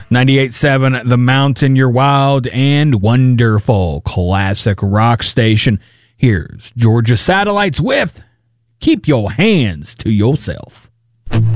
98.7 The Mountain, your wild and wonderful classic rock station. Here's Georgia Satellites with Keep Your Hands to Yourself.